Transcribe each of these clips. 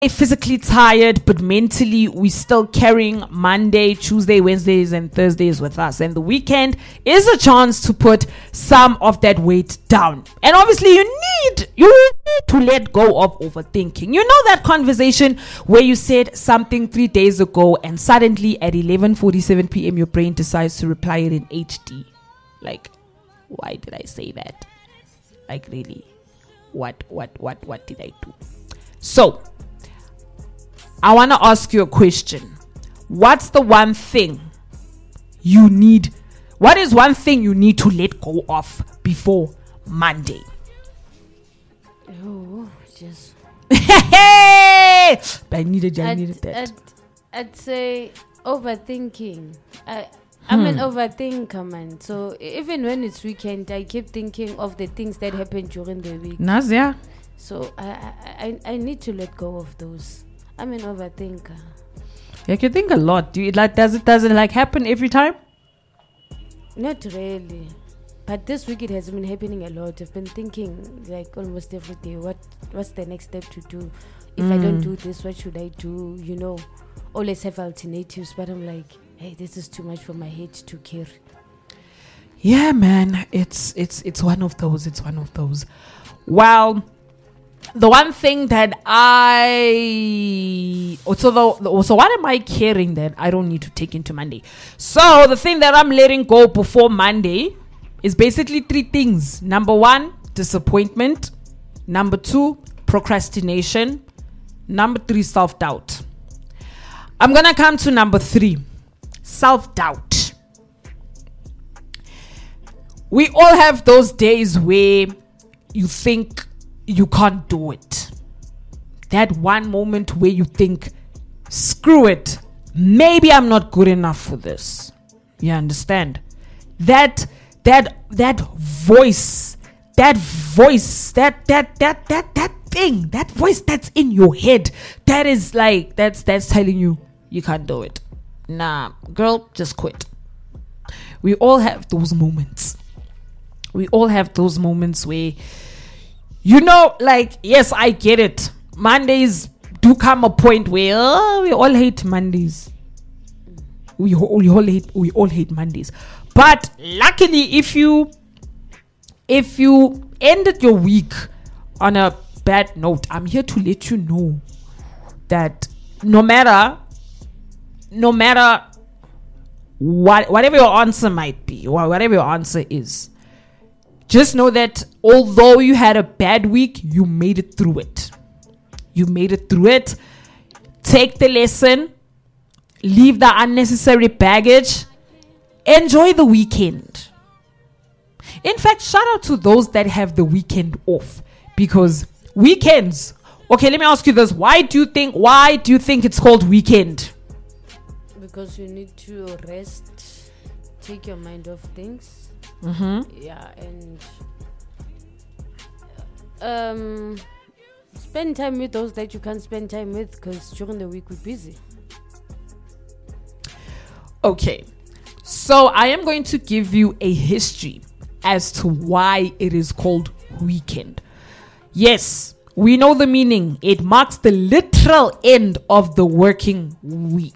physically tired, but mentally we're still carrying Monday, Tuesday, Wednesdays, and Thursdays with us. And the weekend is a chance to put some of that weight down. And obviously you need to let go of overthinking. You know that conversation where you said something 3 days ago and suddenly at 11:47 p.m. your brain decides to reply it in HD. Like, why did I say that? Like, really? What did I do? So I want to ask you a question. What's the one thing you need? What is one thing you need to let go of before Monday? Oh, just. I needed that. I'd say overthinking. I'm an overthinker, man. So even when it's weekend, I keep thinking of the things that happen during the week. Nazia. So I need to let go of those. I'm an overthinker. Yeah, you think a lot. Do you like? Does it like happen every time? Not really, but this week it has been happening a lot. I've been thinking like almost every day. What's the next step to do? If I don't do this, what should I do? You know, always have alternatives. But I'm like, hey, this is too much for my head to carry. Yeah, man, it's one of those. It's one of those. Well, the one thing that so what am I carrying that I don't need to take into Monday? So the thing that I'm letting go before Monday is basically 3 things. Number 1, disappointment. Number 2, procrastination. Number 3, self-doubt. I'm gonna come to number 3, self-doubt. We all have those days where you think you can't do it. That one moment where you think, screw it, maybe I'm not good enough for this. You understand? That voice, that thing, that voice that's in your head, that is like, that's telling you can't do it. Nah, girl, just quit. We all have those moments. We all have those moments where, you know, like, yes, I get it. Mondays do come a point where we all hate Mondays. We all hate Mondays. But luckily, if you ended your week on a bad note, I'm here to let you know that no matter whatever your answer might be, or whatever your answer is, just know that although you had a bad week, you made it through it. You made it through it. Take the lesson. Leave the unnecessary baggage. Enjoy the weekend. In fact, shout out to those that have the weekend off. Because weekends... Okay, let me ask you this. Why do you think it's called weekend? Because you need to rest. Take your mind off things. Yeah, and spend time with those that you can't spend time with, because during the week we're busy. Okay, so I am going to give you a history as to why it is called weekend. Yes, we know the meaning. It marks the literal end of the working week.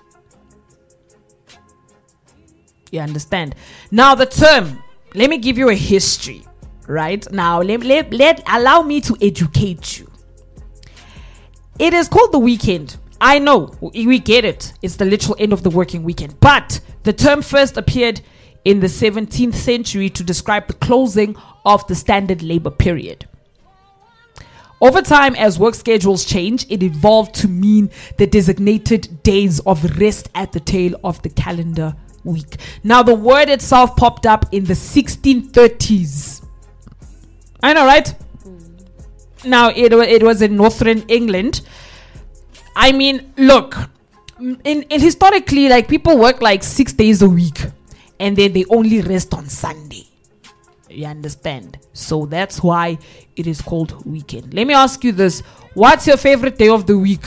You understand? Now the term, let me give you a history, right? Now allow me to educate you. It is called the weekend. I know, we get it. It's the literal end of the working weekend. But the term first appeared in the 17th century to describe the closing of the standard labor period. Over time, as work schedules change, it evolved to mean the designated days of rest at the tail of the calendar week. Now, the word itself popped up in the 1630s. I know, right? Now, it was in northern England. I mean, look, in historically, like, people work like 6 days a week, and then they only rest on Sunday. You understand? So that's why it is called weekend. Let me ask you this. What's your favorite day of the week?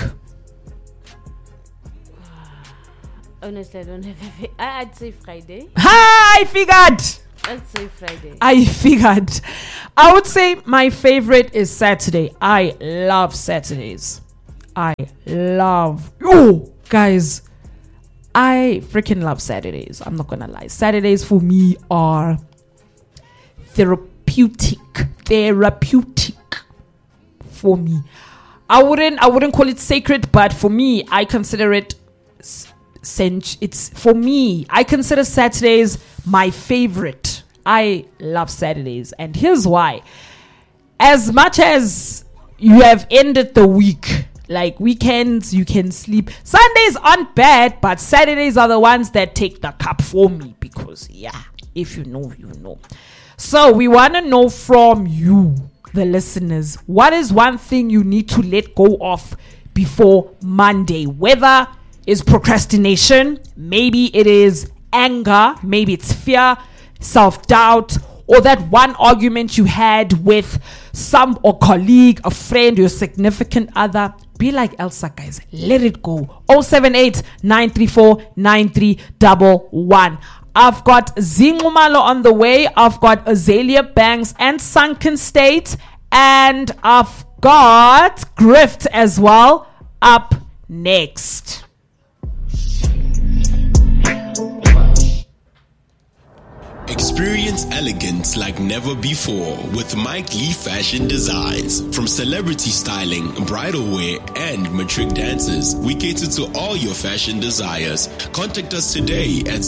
Honestly, I don't have I'd say Friday. I figured. I'd say Friday. I figured. I would say my favorite is Saturday. I love Saturdays. I love. Oh, guys, I freaking love Saturdays. I'm not gonna lie. Saturdays for me are therapeutic for me. I wouldn't call it sacred, but for me, I consider it I consider Saturdays my favorite. I love Saturdays, and here's why. As much as you have ended the week, like weekends, you can sleep. Sundays aren't bad, but Saturdays are the ones that take the cup for me, because if you know, you know. So we want to know from you, the listeners, what is one thing you need to let go of before Monday? Whether it's procrastination, maybe it is anger, maybe it's fear, self-doubt, or that one argument you had with some or colleague, a friend, your significant other. Be like Elsa, guys. Let it go. 078-934-9311. I've got Zingumalo on the way. I've got Azalea Banks and Sunken State. And I've got Grift as well up next. Experience elegance like never before with Mike Lee Fashion Designs. From celebrity styling, bridal wear, and matric dances, we cater to all your fashion desires. Contact us today at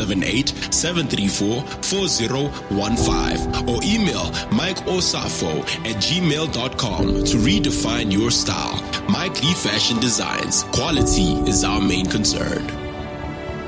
078-734-4015 or email mikeosafo@gmail.com to redefine your style. Mike Lee Fashion Designs. Quality is our main concern.